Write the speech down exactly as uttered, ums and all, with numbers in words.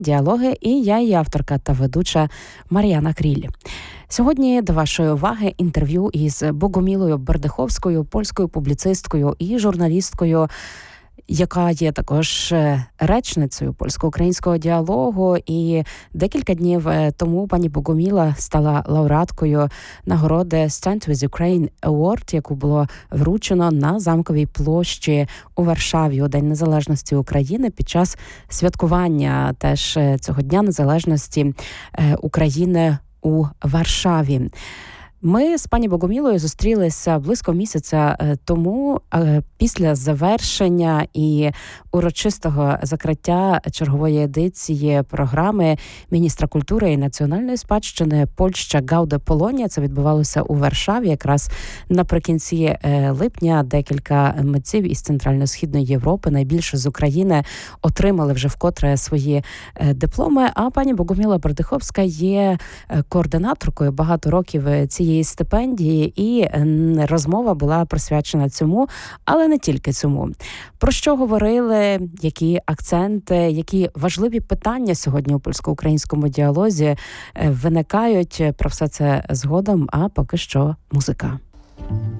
«Діалоги» і я, її авторка та ведуча Мар'яна Кріль. Сьогодні до вашої уваги інтерв'ю із Богомілою Бердиховською, польською публіцисткою і журналісткою, яка є також речницею польсько-українського діалогу. І декілька днів тому пані Богоміла стала лауреаткою нагороди Stand with Ukraine Award, яку було вручено на Замковій площі у Варшаві у День Незалежності України під час святкування теж цього Дня Незалежності України у Варшаві. Ми з пані Богомілою зустрілися близько місяця тому після завершення і урочистого закриття чергової едиції програми міністра культури і національної спадщини Польща Гауде Полонія. Це відбувалося у Варшаві якраз наприкінці липня. Декілька митців із Центрально-Східної Європи, найбільше з України, отримали вже вкотре свої дипломи. А пані Богоміла Бердиховська є координаторкою багато років цієї стипендії, і розмова була присвячена цьому, але не тільки цьому. Про що говорили, які акценти, які важливі питання сьогодні у польсько-українському діалозі виникають, про все це згодом, а поки що музика.